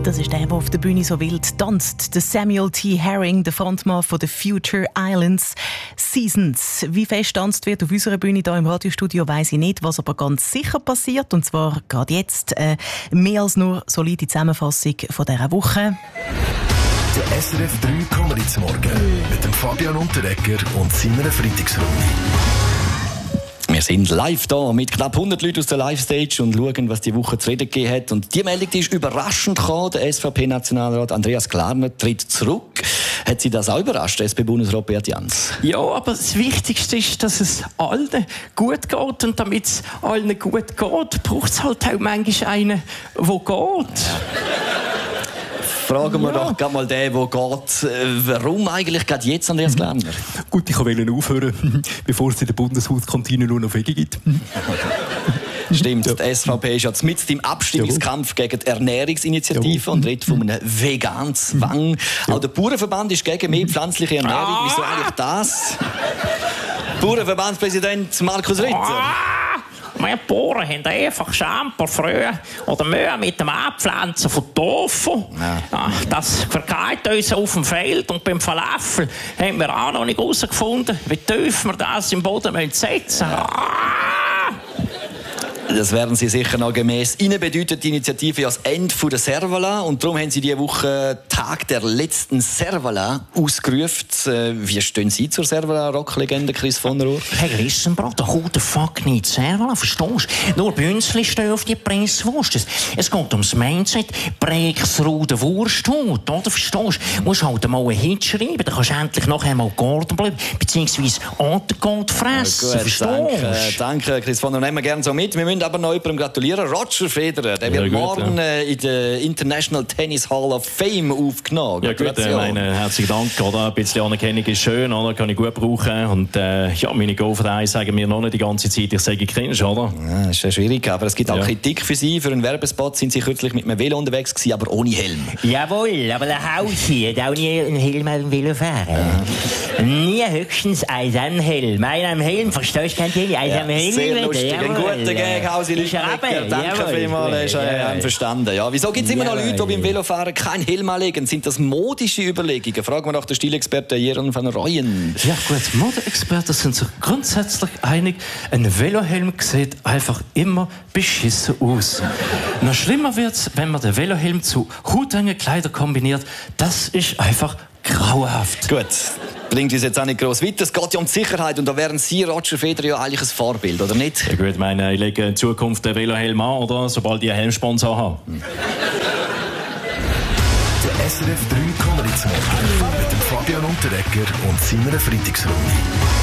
Das ist der auf der Bühne so wild tanzt. Der Samuel T. Herring, der Frontmann von The Future Islands Seasons. Wie fest tanzt wird auf unserer Bühne hier im Radiostudio, weiss ich nicht, was aber ganz sicher passiert. Und zwar gerade jetzt mehr als nur solide Zusammenfassung von dieser Woche. Der SRF 3 Comedy zum Morgen mit dem Fabian Unterreger und seiner Freitagsrunde. Wir sind live da mit knapp 100 Leuten aus der Live-Stage und schauen, was die Woche zu reden gegeben hat. Und die Meldung die ist überraschend gekommen. Der SVP-Nationalrat Andreas Glarner tritt zurück. Hat Sie das auch überrascht, SP-Bundesrat Beat Jans? Ja, aber das Wichtigste ist, dass es allen gut geht. Und damit es allen gut geht, braucht es halt auch manchmal einen, der geht. Fragen wir doch gerade mal den, der geht. Warum eigentlich gerade jetzt, Andreas Glarner? Gut, ich wollte aufhören, bevor es in der Bundeshauskantine nur noch Wege gibt. Stimmt, die SVP ist ja mitten im Abstimmungskampf gegen die Ernährungsinitiative und redet von einem veganen Zwang. Auch der Bauernverband ist gegen mehr pflanzliche Ernährung. Wieso eigentlich das? Bauernverbandspräsident Markus Ritter. Wir Bauern haben einfach Schamper früh oder Mühe mit dem Anpflanzen von Tofu. Ja, das vergeht uns auf dem Feld. Und beim Falafel haben wir auch noch nicht herausgefunden, wie tief wir das im Boden setzen müssen. Das werden Sie sicher noch gemäss. Ihnen bedeutet die Initiative ja das Ende der Servala. Und darum haben Sie diese Woche Tag der letzten Servala ausgerufen. Wie stehen Sie zur Servala-Rocklegende, Chris von der Uhr? Hey, Grissenbrot, who the fuck nicht Servala, verstehst du? Nur Bünzli stehen auf die Presswurst. Es geht ums Mindset. Prägsrude Wursthut, oder? Verstehst du? Du musst halt mal einen Hit schreiben, dann kannst du endlich noch einmal Gordon bleiben, beziehungsweise Untergrund fressen, Ja, gut, verstehst du? danke, Chris von der Uhr. Nehmen wir gerne so mit. Wir müssen aber noch jemandem gratulieren. Roger Federer, der wird morgen in der International Tennis Hall of Fame aufgenommen. Ja gut, herzlichen Dank. Oder? Ein bisschen Anerkennung ist schön, oder? Kann ich gut brauchen. Und ja, meine Golfvereine sagen mir noch nicht die ganze Zeit, ich sage cringe, oder? Ja, das ist ja schwierig, aber es gibt auch Kritik für Sie. Für einen Werbespot sind Sie kürzlich mit einem Velo unterwegs gewesen, aber ohne Helm. Jawohl, aber der Hausi hat auch nie einen Helm auf dem Velo fahren. Nie höchstens einen Helm. Einen Helm, verstehst du, kein Helm? Helm. Sehr lustig. Ein guter Gag, Hausi. Danke vielmals, ist einverstanden. Ja, wieso gibt es immer noch Leute, die beim Velofahren keinen Helm anlegen? Sind das modische Überlegungen? Fragen wir nach der Stilexperte Jeroen van Rooyen. Ja gut, Modeexperten sind sich grundsätzlich einig, ein Velohelm sieht einfach immer beschissen aus. Noch schlimmer wird es, wenn man den Velohelm zu hautengen Kleidern kombiniert. Das ist einfach grauenhaft. Gut, bringt uns jetzt auch nicht gross weiter. Es geht ja um die Sicherheit und da wären Sie, Roger Federer, ja eigentlich ein Vorbild, oder nicht? Ja gut, ich meine, ich lege in Zukunft den Velohelm an, oder? Sobald ich einen Helmsponsor habe. Der SRF 3 Comedy zum Morgen mit dem Fabian Unterreger und seiner Freitagsrunde.